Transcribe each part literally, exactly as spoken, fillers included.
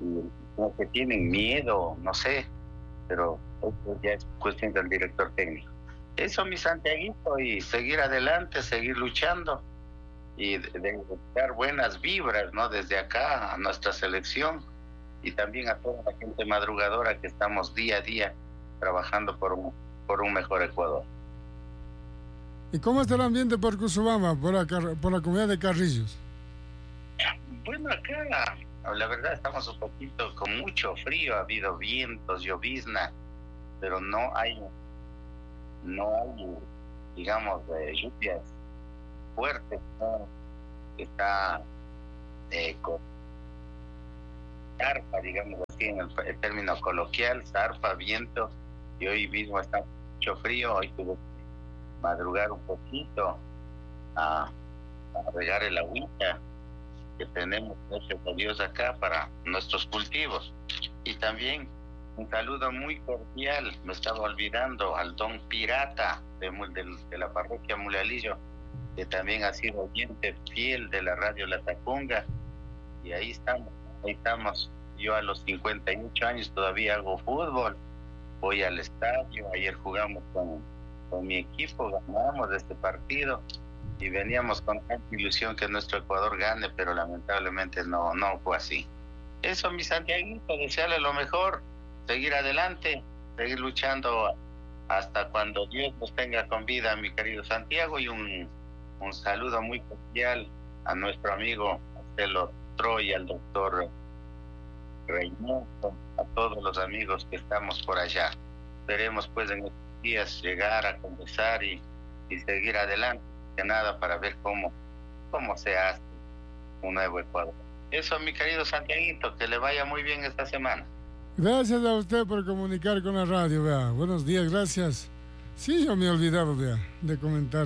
como que tienen miedo, no sé, pero eso ya es cuestión del director técnico. Eso, mi Santiaguito, y seguir adelante, seguir luchando y de, de dar buenas vibras, ¿no? Desde acá a nuestra selección y también a toda la gente madrugadora que estamos día a día trabajando por un, por un mejor Ecuador. ¿Y cómo está el ambiente por Cusubama, por la, por la comunidad de Carrillos? Bueno, acá la verdad estamos un poquito con mucho frío, ha habido vientos, llovizna, pero no hay, no hay, digamos, eh, lluvias fuertes, ¿no? Está eh, con zarpa, digamos así, en el, el término coloquial, zarpa, viento, y hoy mismo está mucho frío, hoy tuve que madrugar un poquito a, a regar el agüita que tenemos, gracias a Dios, acá para nuestros cultivos. Y también un saludo muy cordial, me estaba olvidando, al don Pirata de, de, de la parroquia Mulalillo, que también ha sido oyente fiel de la radio La Tacunga, y ahí estamos, ahí estamos. Yo a los cincuenta y ocho años todavía hago fútbol, voy al estadio, ayer jugamos con, con mi equipo, ganamos este partido, y veníamos con tanta ilusión que nuestro Ecuador gane, pero lamentablemente no, no fue así. Eso, mi Santiaguito, desearle lo mejor, seguir adelante, seguir luchando hasta cuando Dios nos tenga con vida, mi querido Santiago, y un, un saludo muy cordial a nuestro amigo Marcelo Troy, al doctor Reynoso, a todos los amigos que estamos por allá. Esperemos pues en estos días llegar a conversar y, y seguir adelante, que nada, para ver cómo, cómo se hace un nuevo Ecuador. Eso, mi querido Santiaguito, que le vaya muy bien esta semana. Gracias a usted por comunicar con la radio, vea. Buenos días, gracias. Sí, yo me he olvidado, vea, de comentar.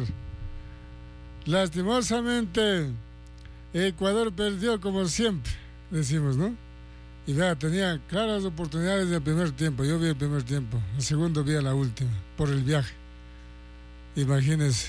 Lastimosamente, Ecuador perdió como siempre, decimos, ¿no? Y vea, tenía claras oportunidades del primer tiempo. Yo vi el primer tiempo, el segundo vi a la última, por el viaje. Imagínense.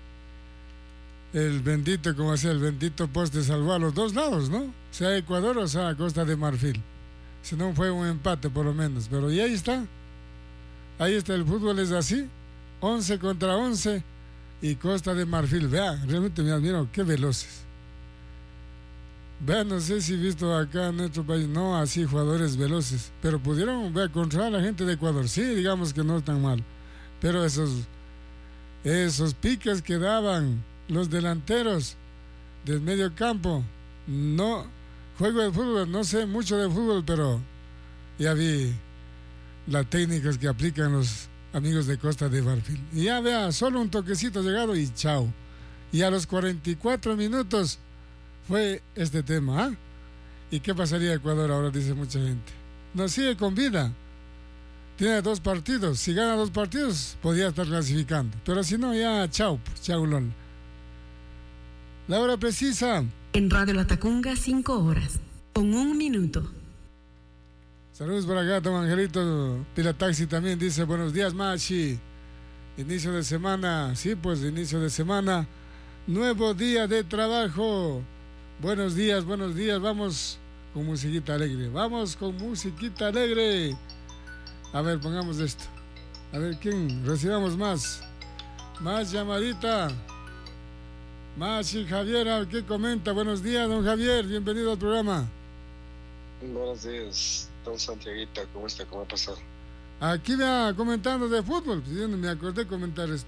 El bendito, como hacía el bendito poste, salvó a los dos lados, ¿no? Sea Ecuador o sea Costa de Marfil. Si no fue un empate por lo menos, pero y ahí está. Ahí está, el fútbol es así, once contra once y Costa de Marfil. Vea, realmente me admiro, qué veloces. Vea, no sé si he visto acá en nuestro país, no así jugadores veloces, pero pudieron, vea, controlar a la gente de Ecuador. Sí, digamos que no es tan mal, pero esos, esos piques que daban los delanteros del medio campo, no juego de fútbol, no sé mucho de fútbol, pero ya vi las técnicas que aplican los amigos de Costa de Marfil. Y ya vea, solo un toquecito llegado y chao. Y a los cuarenta y cuatro minutos fue este tema, ¿ah? ¿Y qué pasaría Ecuador ahora? Dice mucha gente. No, sigue con vida. Tiene dos partidos. Si gana dos partidos, podría estar clasificando. Pero si no, ya chao, pues, chao, Lola. La hora precisa. En Radio La Tacunga, cinco horas, con un minuto. Saludos por acá, Don Angelito. Pila Taxi también dice, buenos días, Machi. Inicio de semana, sí, pues inicio de semana. Nuevo día de trabajo. Buenos días, buenos días. Vamos con musiquita alegre. Vamos con musiquita alegre. A ver, pongamos esto. A ver, ¿quién? Recibamos más. Más llamadita. Machi Javier, ¿qué comenta? Buenos días, don Javier, bienvenido al programa. Buenos días, don Santiaguita, ¿cómo está? ¿Cómo ha pasado? Aquí me comentando de fútbol, me acordé de comentar esto.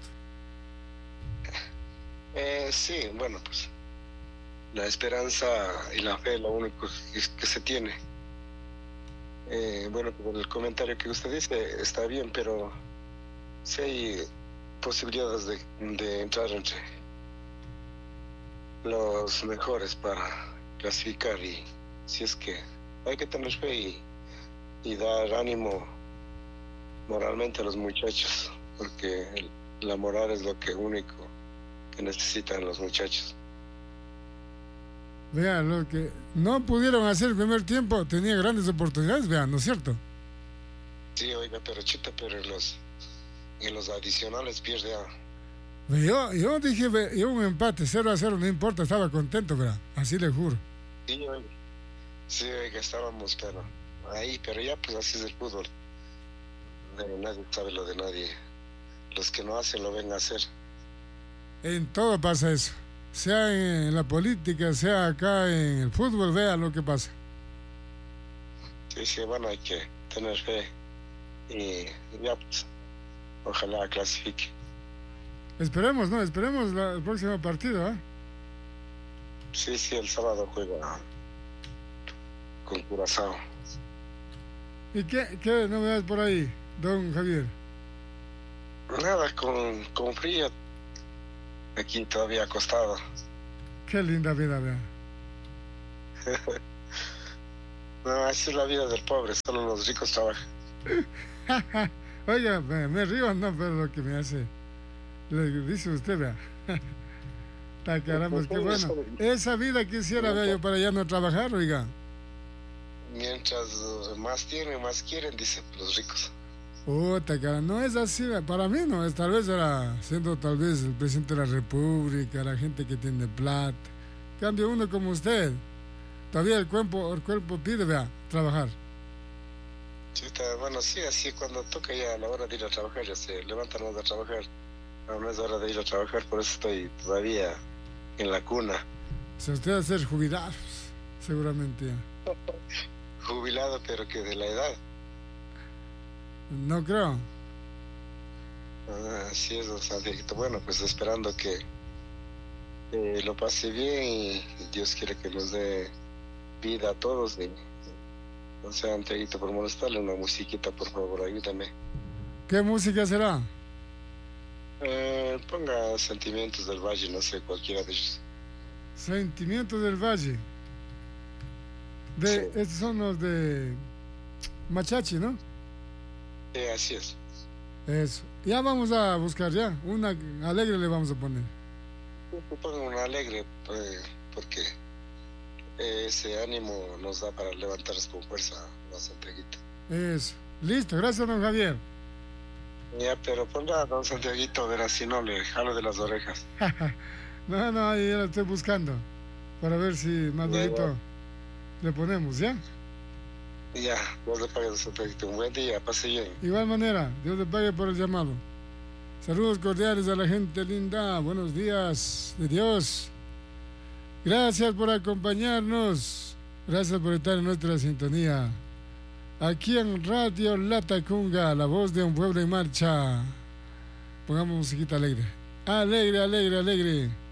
Eh, sí, bueno, pues la esperanza y la fe es lo único que, que se tiene. Eh, bueno, por el comentario que usted dice está bien, pero sí hay posibilidades de, de entrar entre los mejores para clasificar, y si es que hay que tener fe y, y dar ánimo moralmente a los muchachos, porque el, la moral es lo que único que necesitan los muchachos. Vean, lo que no pudieron hacer el primer tiempo, tenía grandes oportunidades, vean, ¿no es cierto? Sí, oiga, pero chuta, pero en los, en los adicionales pierde a... Yo, yo dije, yo un empate, cero a cero, no importa, estaba contento, ¿verdad? Así le juro. Sí, oiga. Sí, que estábamos, pero ahí, pero ya pues así es el fútbol. Pero nadie sabe lo de nadie. Los que no hacen lo ven a hacer. En todo pasa eso. Sea en la política, sea acá en el fútbol, vea lo que pasa. Sí, sí, bueno, hay que tener fe. Y ya pues, ojalá clasifique. Esperemos, ¿no? Esperemos la, el próximo partido, ¿eh? Sí, sí, el sábado juega con Curazao. ¿Y qué, qué novedades por ahí, don Javier? Nada, con, con frío. Aquí todavía acostado. Qué linda vida, vea. No, así es la vida del pobre, solo los ricos trabajan. Oiga, me, me río, no, pero lo que me hace, le dice usted, vea. Ta caramba, qué bueno. Esa vida quisiera, vea, yo para ya no trabajar, oiga. Mientras más tienen, más quieren, dicen los ricos. Puta, cara, no es así, para mí no es, tal vez era siendo tal vez el presidente de la república, la gente que tiene plata. Cambio uno como usted, todavía el cuerpo, el cuerpo pide, vea, trabajar. Sí, está, bueno, sí, así cuando toca ya a la hora de ir a trabajar, ya se levantan a trabajar. No, no es hora de ir a trabajar, por eso estoy todavía en la cuna. Si usted va a ser jubilado, seguramente ya. Jubilado, pero que de la edad. No creo. Ah, así es, o sea, bueno, pues esperando que eh, lo pase bien y Dios quiere que nos dé vida a todos. Y, o sea, Santiaguito, por molestarle, una musiquita, por favor, ayúdame. ¿Qué música será? Eh, ponga Sentimientos del Valle, no sé, cualquiera de ellos. Sentimientos del Valle. De, sí. Estos son los de Machachi, ¿no? Sí, así es. Eso. Ya vamos a buscar ya. Una alegre le vamos a poner. Pongan una alegre, pues, porque ese ánimo nos da para levantarnos con fuerza, la Santiaguito. Eso. Listo. Gracias, don Javier. Ya, pero ponga a don Santiaguito, a ver, así no le jalo de las orejas. No, no, ahí ya lo estoy buscando. Para ver si más bonito le ponemos, ¿ya? Ya, Dios le pague, don Santiaguito. Un buen día, pase bien. Igual manera, Dios le pague por el llamado. Saludos cordiales a la gente linda. Buenos días de Dios. Gracias por acompañarnos. Gracias por estar en nuestra sintonía. Aquí en Radio Latacunga, la voz de un pueblo en marcha. Pongamos musiquita alegre. Alegre, alegre, alegre.